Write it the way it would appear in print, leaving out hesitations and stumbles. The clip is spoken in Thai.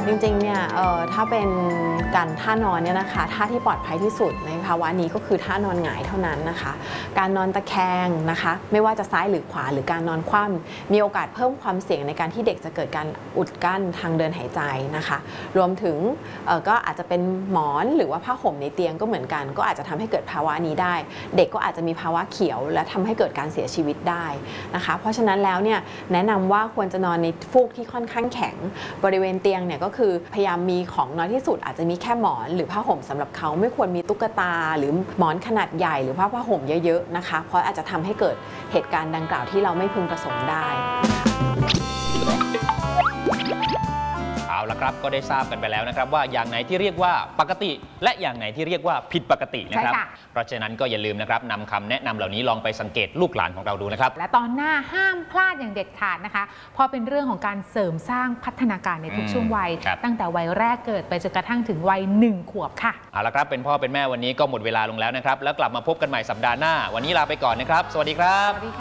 จริงๆเนี่ยถ้าเป็นการท่านอนเนี่ยนะคะท่าที่ปลอดภัยที่สุดในภาวะนี้ก็คือท่านอนหงายเท่านั้นนะคะการนอนตะแคงนะคะไม่ว่าจะซ้ายหรือขวาหรือการนอนคว่ำมีโอกาสเพิ่มความเสี่ยงในการที่เด็กจะเกิดการอุดกั้นทางเดินหายใจนะคะรวมถึงก็อาจจะเป็นหมอนหรือว่าผ้าห่มในเตียงก็เหมือนกันก็อาจจะทำให้เกิดภาวะนี้ได้เด็กก็อาจจะมีภาวะเขียวและทำให้เกิดการเสียชีวิตได้นะคะเพราะฉะนั้นแล้วเนี่ยแนะนำว่าควรจะนอนในฟูกที่ค่อนข้างแข็งบริเวณเตียงเนี่ยก็คือพยายามมีของน้อยที่สุดอาจจะมีแค่หมอนหรือผ้าห่มสำหรับเขาไม่ควรมีตุ๊กตาหรือหมอนขนาดใหญ่หรือผ้าห่มเยอะๆนะคะเพราะอาจจะทำให้เกิดเหตุการณ์ดังกล่าวที่เราไม่พึงประสงค์ได้เอาละครับก็ได้ทราบกันไปแล้วนะครับว่าอย่างไหนที่เรียกว่าปกติและอย่างไหนที่เรียกว่าผิดปกตินะครับเพราะฉะนั้นก็อย่าลืมนะครับนำคำแนะนำเหล่านี้ลองไปสังเกตลูกหลานของเราดูนะครับและตอนหน้าห้ามพลาดอย่างเด็ดขาดนะคะเพราะเป็นเรื่องของการเสริมสร้างพัฒนาการในทุกช่วงวัยตั้งแต่วัยแรกเกิดไปจนกระทั่งถึงวัย1 ขวบค่ะเอาละครับเป็นพ่อเป็นแม่วันนี้ก็หมดเวลาลงแล้วนะครับแล้วกลับมาพบกันใหม่สัปดาห์หน้าวันนี้ลาไปก่อนนะครับสวัสดีครับ